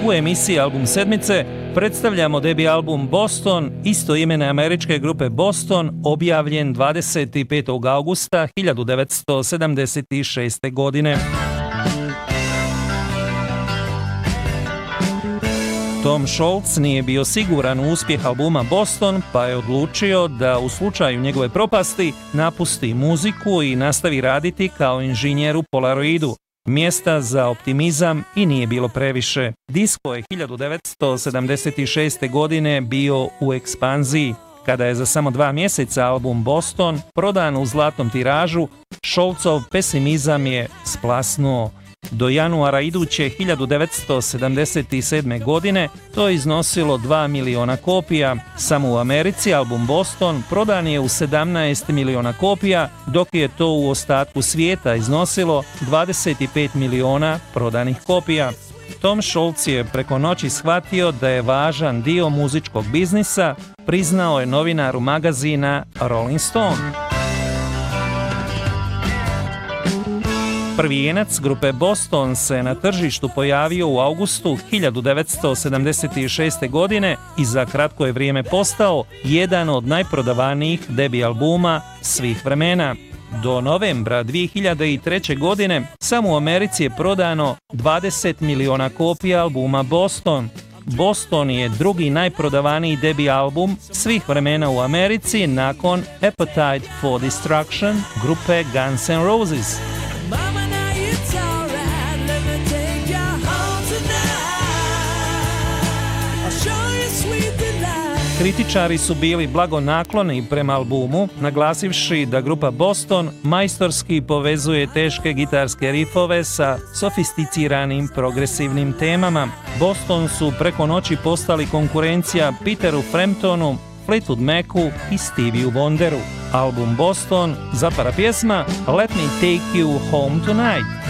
U emisiji Album sedmice predstavljamo debi album Boston, istoimene američke grupe Boston, objavljen 25. augusta 1976. godine. Tom Scholz nije bio siguran u uspjeh albuma Boston, pa je odlučio da u slučaju njegove propasti napusti muziku i nastavi raditi kao inženjer u Polaroidu. Mjesta za optimizam i nije bilo previše. Disko je 1976. godine bio u ekspanziji. Kada je za samo 2 mjeseca album Boston prodan u zlatnom tiražu, Scholzov pesimizam je splasnuo. Do januara iduće 1977. godine to je iznosilo 2 miliona kopija. Samo u Americi album Boston prodan je u 17 miliona kopija, dok je to u ostatku svijeta iznosilo 25 miliona prodanih kopija. Tom Scholz je preko noći shvatio da je važan dio muzičkog biznisa, priznao je novinaru magazina Rolling Stone. Prvijenac grupe Boston se na tržištu pojavio u augustu 1976. godine i za kratko je vrijeme postao jedan od najprodavanijih debi albuma svih vremena. Do novembra 2003. godine samo u Americi je prodano 20 miliona kopija albuma Boston. Boston je drugi najprodavaniji debi album svih vremena u Americi nakon Appetite for Destruction grupe Guns N' Roses. Kritičari su bili blagonakloni prema albumu, naglasivši da grupa Boston majstorski povezuje teške gitarske rifove sa sofisticiranim progresivnim temama. Boston su preko noći postali konkurencija Peteru Framptonu, Fleetwood Macu i Stevie Wonderu. Album Boston zapara pjesma Let Me Take You Home Tonight.